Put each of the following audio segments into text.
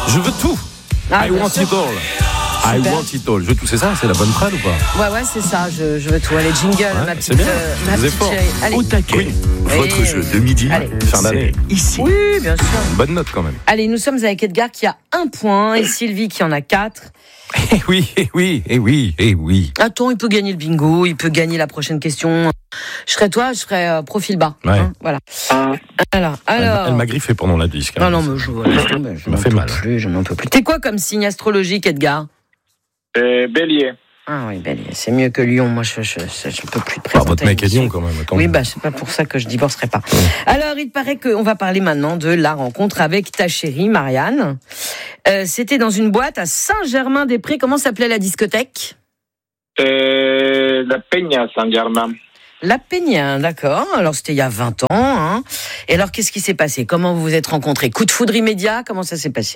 Je veux tout. I want it all. I want it all. Je veux tout, c'est ça? C'est la bonne phrase ou pas? Ouais, c'est ça. Je veux tout. Allez, jingle, ma petite, ma petite chérie. Allez. Au taquet. Votre jeu de midi, fin d'année. Ici. Oui, bien sûr. Bonne note quand même. Allez, nous sommes avec Edgar qui a 1 point et Sylvie qui en a 4. Eh oui. Attends, il peut gagner le bingo, il peut gagner la prochaine question. Je serais profil bas. Ouais. Hein, voilà. Alors. Elle m'a griffé pendant la disque. Non, mais je m'a fait mal. Je n'en peux plus. T'es quoi comme signe astrologique, Edgar? Bélier. Ah oui, Bélier. C'est mieux que Lion. Moi, je peux plus te présenter. Votre mec est Lion quand même. Attends. Oui, c'est pas pour ça que je divorcerai pas. Alors, il paraît qu'on va parler maintenant de la rencontre avec ta chérie, Marianne. C'était dans une boîte à Saint-Germain-des-Prés. Comment s'appelait la discothèque? La Peña Saint-Germain. La Peña, d'accord. Alors, c'était il y a 20 ans. Hein. Et alors, qu'est-ce qui s'est passé? Comment vous vous êtes rencontrés? Coup de foudre immédiat? Comment ça s'est passé?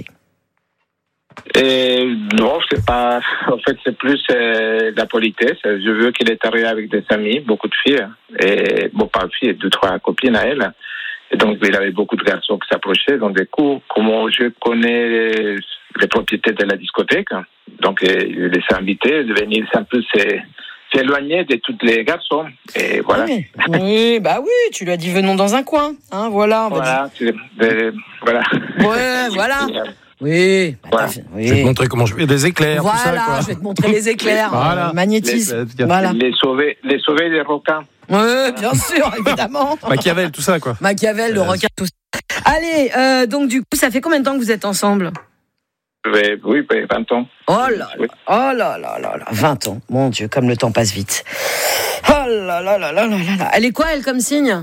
Non, c'est pas. En fait, c'est plus la politesse. Je veux qu'il est arrivé avec des amis, beaucoup de filles, et pas de filles, 2-3 copines à elle. Et donc, il avait beaucoup de garçons qui s'approchaient. Donc, du coup, comment je connais les propriétaires de la discothèque, donc il les a invités de venir un peu s'éloigner de tous les garçons. Et voilà. Oui, tu lui as dit venons dans un coin. Hein, voilà. Voilà. Ouais, voilà. Oui. Voilà. Oui. Je vais te montrer comment je fais des éclairs. Voilà, tout ça, quoi. je vais te montrer les éclairs, voilà. magnétisme. Les sauver des requins. Oui, bien sûr, évidemment. Machiavel, tout ça, quoi. Machiavel, le requin, tout ça. Allez, donc du coup, ça fait combien de temps que vous êtes ensemble? Oui, 20 ans. Oh là, 20 ans. Mon Dieu, comme le temps passe vite. Oh là là. Elle est quoi, elle, comme signe?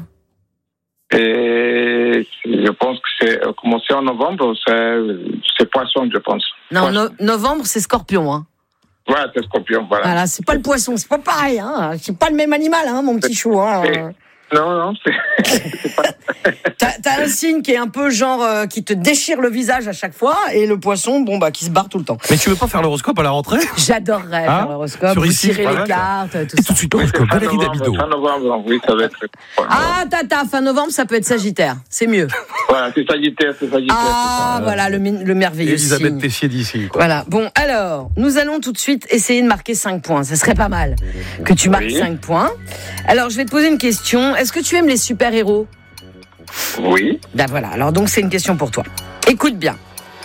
Et je pense que c'est commencé en novembre, c'est poisson, je pense. Non, novembre, c'est scorpion, hein. Voilà, c'est scorpion, voilà. Voilà, c'est pas le poisson, c'est pas pareil, hein. C'est pas le même animal, hein, mon petit chou, hein. Non, c'est pas. T'as un signe qui est un peu genre qui te déchire le visage à chaque fois, et le poisson, qui se barre tout le temps. Mais tu veux pas faire l'horoscope à la rentrée? J'adorerais faire l'horoscope, vous tirer les cartes, tout et ça. tout de suite l'horoscope, Valérie Damido. Fin novembre, oui, ça va être. Fin novembre, ça peut être Sagittaire, c'est mieux. Voilà, c'est Sagittaire. Voilà, le merveilleux Elisabeth signe. Tessier d'ici, quoi. Voilà, bon, alors, nous allons tout de suite essayer de marquer 5 points. Ça serait pas mal que tu marques 5 points. Alors, je vais te poser une question. Est-ce que tu aimes les super-héros? Oui. Voilà, alors donc c'est une question pour toi. Écoute bien.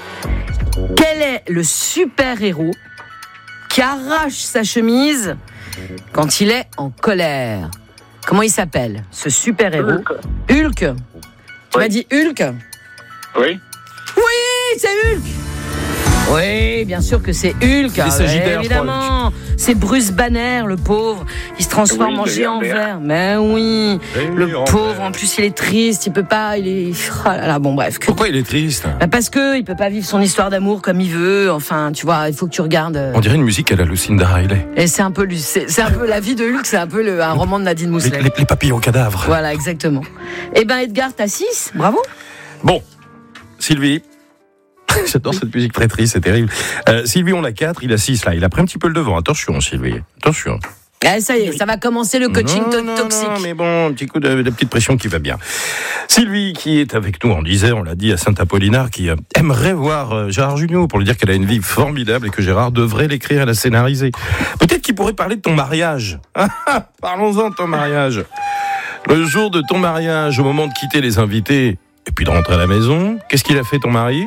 Quel est le super-héros qui arrache sa chemise quand il est en colère? Comment il s'appelle, ce super-héros? Hulk. Tu m'as dit Hulk? Oui. Oui, c'est Hulk. Oui, bien sûr que c'est Hulk. Il est sagittaire, évidemment. C'est Bruce Banner, le pauvre. Il se transforme en géant vert. Mais oui, le pauvre. En plus, il est triste. Il peut pas. Il est. Oh là là, bon, bref. Pourquoi il est triste? Parce que il peut pas vivre son histoire d'amour comme il veut. Enfin, tu vois, il faut que tu regardes. On dirait une musique à la Lucinda Riley. Et c'est un peu la vie de Hulk. C'est un peu un roman de Nadine Mousselet. Les papillons cadavres. Voilà, exactement. Eh ben, Edgar, t'as 6. Bravo. Bon, Sylvie. J'adore cette musique très triste, c'est terrible. Sylvie, on a 4, il a 6 là. Il a pris un petit peu le devant. Attention, Sylvie. Attention. Ça y est, ça va commencer le coaching toxique. Non, mais bon, un petit coup de petite pression qui va bien. Sylvie, qui est avec nous en Isère, on l'a dit, à Saint-Apollinaire, qui aimerait voir Gérard Jugnot pour lui dire qu'elle a une vie formidable et que Gérard devrait l'écrire et la scénariser. Peut-être qu'il pourrait parler de ton mariage. Parlons-en de ton mariage. Le jour de ton mariage, au moment de quitter les invités et puis de rentrer à la maison, qu'est-ce qu'il a fait ton mari?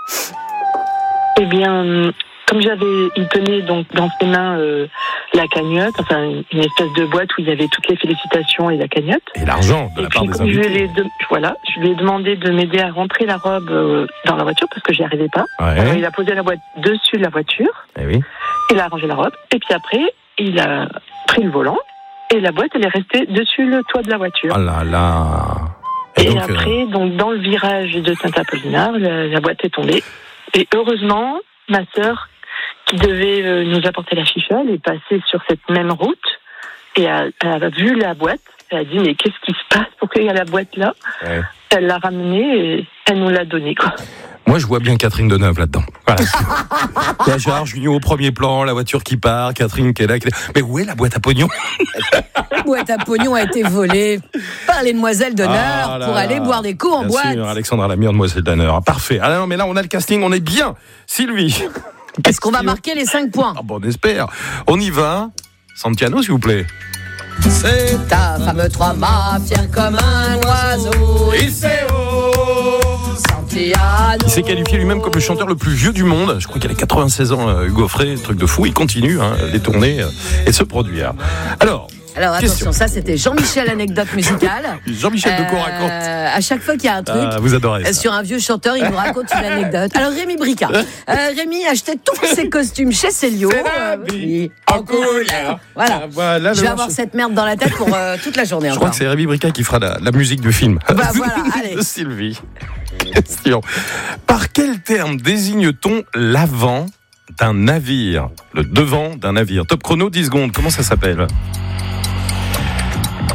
Eh bien, comme il tenait donc dans ses mains la cagnotte, enfin une espèce de boîte où il y avait toutes les félicitations et la cagnotte. Et l'argent de la part des invités. Je lui ai demandé de m'aider à rentrer la robe dans la voiture parce que j'y arrivais pas. Ouais. Alors, il a posé la boîte dessus de la voiture. Eh oui. Il a rangé la robe. Et puis après, il a pris le volant et la boîte, elle est restée dessus le toit de la voiture. Oh là là. Et donc, après, dans le virage de Saint-Apollinaire, la boîte est tombée. Et heureusement, ma sœur, qui devait nous apporter la chicha, elle est passée sur cette même route et elle a vu la boîte. Elle a dit, mais qu'est-ce qui se passe? Pourquoi il y a la boîte là? Ouais. Elle l'a ramenée et elle nous l'a donnée, quoi. Moi, je vois bien Catherine Deneuve là-dedans. Voilà. Il y a Gérard Jugnot au premier plan, la voiture qui part, Catherine qui est là. Mais où est la boîte à pognon ? La boîte à pognon a été volée par les demoiselles d'honneur pour aller boire des coups en boîte. Bien sûr, Alexandra Lamire, demoiselle d'honneur. Parfait. Alors, mais là, on a le casting, on est bien. Sylvie. Est-ce qu'on va marquer les 5 points ? Bon, on espère. On y va. Santiano, s'il vous plaît. C'est ta femme 3 mâts, fier comme un oiseau. Il s'est Santiano. Il s'est qualifié lui-même comme le chanteur le plus vieux du monde. Je crois qu'il a 96 ans, Hugo Frey, truc de fou. Il continue les tournées et se produire. Alors attention, ça c'était Jean-Michel, anecdote musicale. Jean-Michel Decaux raconte. À chaque fois qu'il y a un truc, vous adorez ça. Sur un vieux chanteur, il nous raconte une anecdote. Alors Rémi Bricard. Rémi achetait tous ses costumes chez Célio. En couleur. Voilà. Je vais avoir cette merde dans la tête pour toute la journée. Je crois que c'est Rémi Bricard qui fera la musique du film. Voilà, allez. De Sylvie. Question. Par quel terme désigne-t-on l'avant d'un navire ? Le devant d'un navire. Top chrono, 10 secondes. Comment ça s'appelle ?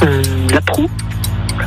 La proue.